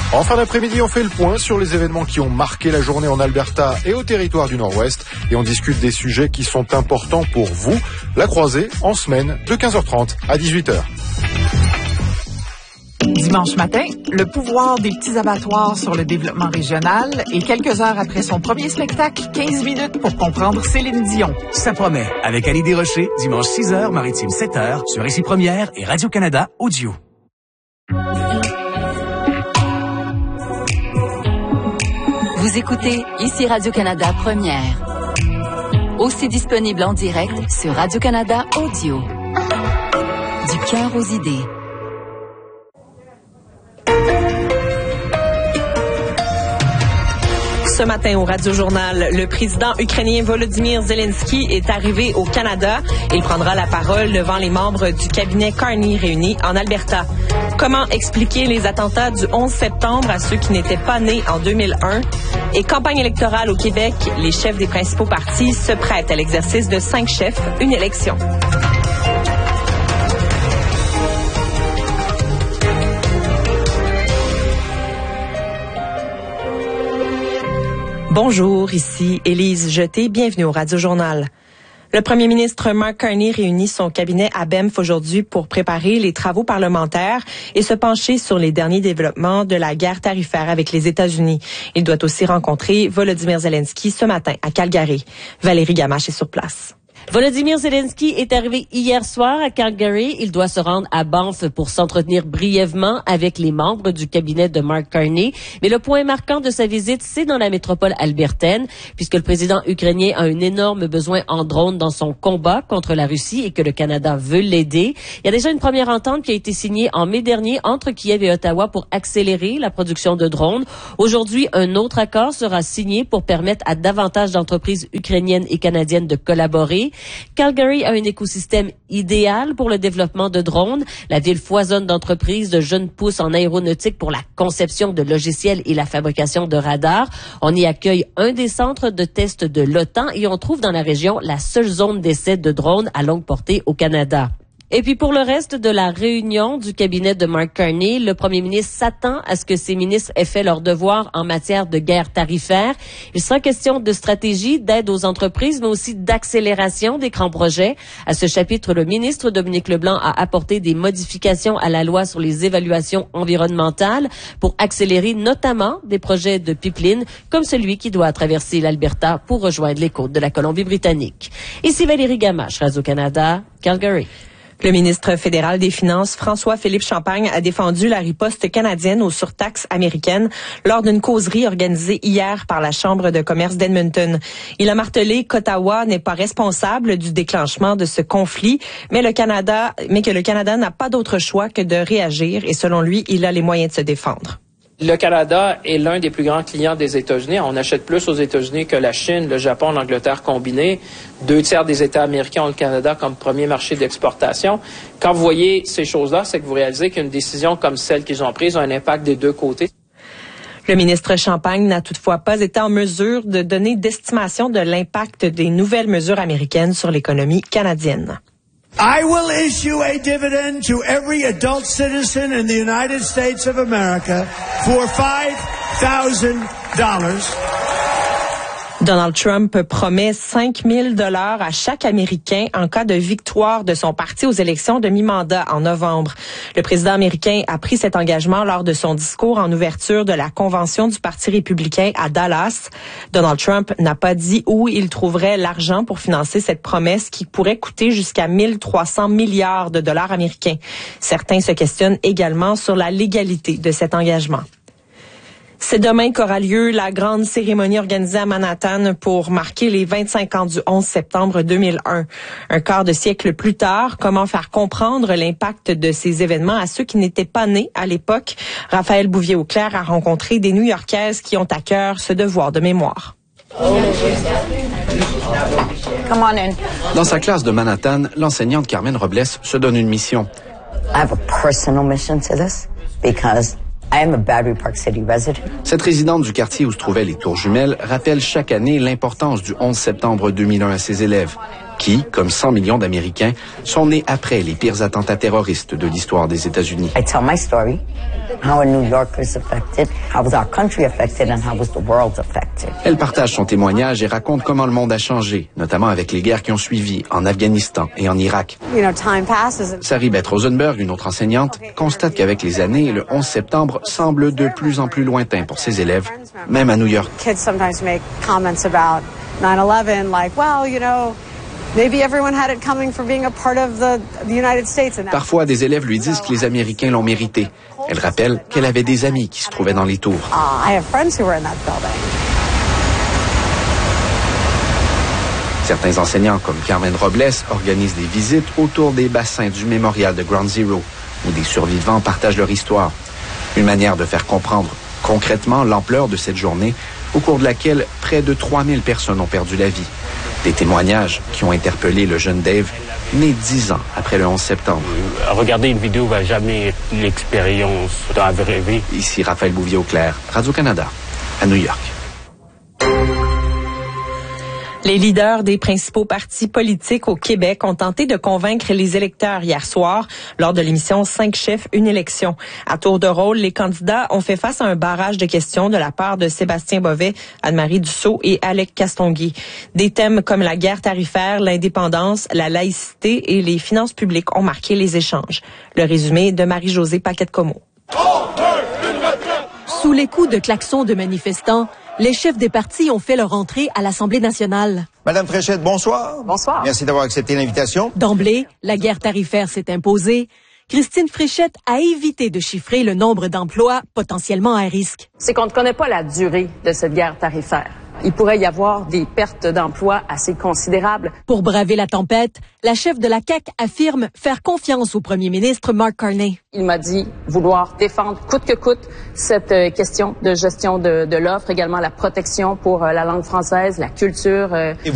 En fin d'après-midi, on fait le point sur les événements qui ont marqué la journée en Alberta et au territoire du Nord-Ouest. Et on discute des sujets qui sont importants pour vous. La croisée, en semaine, de 15h30 à 18h. Dimanche matin, le pouvoir des petits abattoirs sur le développement régional et quelques heures après son premier spectacle, 15 minutes pour comprendre Céline Dion. Ça promet, avec Annie Desrochers, dimanche 6h, Maritime 7h, sur Ici Première et Radio-Canada Audio. Vous écoutez Ici Radio-Canada Première. Aussi disponible en direct sur Radio-Canada Audio. Du cœur aux idées. Ce matin au Radio-Journal, le président ukrainien Volodymyr Zelensky est arrivé au Canada. Il prendra la parole devant les membres du cabinet Carney réunis en Alberta. Comment expliquer les attentats du 11 septembre à ceux qui n'étaient pas nés en 2001? Et campagne électorale au Québec, les chefs des principaux partis se prêtent à l'exercice de 5 chefs, une élection. Bonjour, ici Élise Jeté, bienvenue au Radio-Journal. Le premier ministre Mark Carney réunit son cabinet à Banff aujourd'hui pour préparer les travaux parlementaires et se pencher sur les derniers développements de la guerre tarifaire avec les États-Unis. Il doit aussi rencontrer Volodymyr Zelensky ce matin à Calgary. Valérie Gamache est sur place. Volodymyr Zelensky est arrivé hier soir à Calgary. Il doit se rendre à Banff pour s'entretenir brièvement avec les membres du cabinet de Mark Carney. Mais le point marquant de sa visite, c'est dans la métropole albertaine, puisque le président ukrainien a un énorme besoin en drones dans son combat contre la Russie et que le Canada veut l'aider. Il y a déjà une première entente qui a été signée en mai dernier entre Kiev et Ottawa pour accélérer la production de drones. Aujourd'hui, un autre accord sera signé pour permettre à davantage d'entreprises ukrainiennes et canadiennes de collaborer. Calgary a un écosystème idéal pour le développement de drones. La ville foisonne d'entreprises, de jeunes pousses en aéronautique pour la conception de logiciels et la fabrication de radars. On y accueille un des centres de test de l'OTAN et on trouve dans la région la seule zone d'essai de drones à longue portée au Canada. Et puis pour le reste de la réunion du cabinet de Mark Carney, le premier ministre s'attend à ce que ses ministres aient fait leur devoir en matière de guerre tarifaire. Il sera question de stratégie, d'aide aux entreprises, mais aussi d'accélération des grands projets. À ce chapitre, le ministre Dominique Leblanc a apporté des modifications à la loi sur les évaluations environnementales pour accélérer notamment des projets de pipeline comme celui qui doit traverser l'Alberta pour rejoindre les côtes de la Colombie-Britannique. Ici Valérie Gamache, Radio-Canada, Calgary. Le ministre fédéral des Finances, François-Philippe Champagne, a défendu la riposte canadienne aux surtaxes américaines lors d'une causerie organisée hier par la Chambre de commerce d'Edmonton. Il a martelé qu'Ottawa n'est pas responsable du déclenchement de ce conflit, mais que le Canada n'a pas d'autre choix que de réagir et selon lui, il a les moyens de se défendre. Le Canada est l'un des plus grands clients des États-Unis. On achète plus aux États-Unis que la Chine, le Japon, l'Angleterre combinés. 2/3 des États américains ont le Canada comme premier marché d'exportation. Quand vous voyez ces choses-là, c'est que vous réalisez qu'une décision comme celle qu'ils ont prise a un impact des deux côtés. Le ministre Champagne n'a toutefois pas été en mesure de donner d'estimation de l'impact des nouvelles mesures américaines sur l'économie canadienne. I will issue a dividend to every adult citizen in the United States of America for $5,000. Donald Trump promet 5 000 $ à chaque Américain en cas de victoire de son parti aux élections de mi-mandat en novembre. Le président américain a pris cet engagement lors de son discours en ouverture de la convention du Parti républicain à Dallas. Donald Trump n'a pas dit où il trouverait l'argent pour financer cette promesse qui pourrait coûter jusqu'à 1 300 milliards de dollars américains. Certains se questionnent également sur la légalité de cet engagement. C'est demain qu'aura lieu la grande cérémonie organisée à Manhattan pour marquer les 25 ans du 11 septembre 2001. Un quart de siècle plus tard, comment faire comprendre l'impact de ces événements à ceux qui n'étaient pas nés à l'époque? Raphaël Bouvier-Auclair a rencontré des New-Yorkaises qui ont à cœur ce devoir de mémoire. Dans sa classe de Manhattan, l'enseignante Carmen Robles se donne une mission. I have a personal mission to this because I am a Battery Park City resident. Cette résidente du quartier où se trouvaient les Tours Jumelles rappelle chaque année l'importance du 11 septembre 2001 à ses élèves. qui, comme 100 millions d'Américains, sont nés après les pires attentats terroristes de l'histoire des États-Unis. I tell my story, how a New Yorker's affected, how was our country affected, and how was the world affected. Elle partage son témoignage et raconte comment le monde a changé, notamment avec les guerres qui ont suivi en Afghanistan et en Irak. Sari Beth Rosenberg, une autre enseignante, constate qu'avec les années, le 11 septembre semble de plus en plus lointain pour ses élèves, même à New York. Kids sometimes make comments about 9/11, like, well, you know, maybe everyone had it coming for being a part of the United States. Parfois, des élèves lui disent que les Américains l'ont mérité. Elle rappelle qu'elle avait des amis qui se trouvaient dans les tours. I have friends who were in that building. Certains enseignants, comme Carmen Robles, organisent des visites autour des bassins du mémorial de Ground Zero, où des survivants partagent leur histoire. Une manière de faire comprendre concrètement l'ampleur de cette journée, au cours de laquelle près de 3000 personnes ont perdu la vie. Des témoignages qui ont interpellé le jeune Dave, né 10 ans après le 11 septembre. Regarder une vidéo va jamais être l'expérience dans la vraie vie. Ici Raphaël Bouvier-Auclair, Radio-Canada, à New York. Les leaders des principaux partis politiques au Québec ont tenté de convaincre les électeurs hier soir lors de l'émission 5 chefs, une élection. À tour de rôle, les candidats ont fait face à un barrage de questions de la part de Sébastien Bovet, Anne-Marie Dussault et Alec Castonguay. Des thèmes comme la guerre tarifaire, l'indépendance, la laïcité et les finances publiques ont marqué les échanges. Le résumé de Marie-Josée Paquette-Comeau. Sous les coups de klaxons de manifestants, les chefs des partis ont fait leur entrée à l'Assemblée nationale. Madame Fréchette, bonsoir. Bonsoir. Merci d'avoir accepté l'invitation. D'emblée, la guerre tarifaire s'est imposée. Christine Fréchette a évité de chiffrer le nombre d'emplois potentiellement à risque. C'est qu'on ne connaît pas la durée de cette guerre tarifaire. Il pourrait y avoir des pertes d'emplois assez considérables. Pour braver la tempête, la chef de la CAQ affirme faire confiance au premier ministre Mark Carney. Il m'a dit vouloir défendre coûte que coûte cette question de gestion de l'offre, également la protection pour la langue française, la culture. Et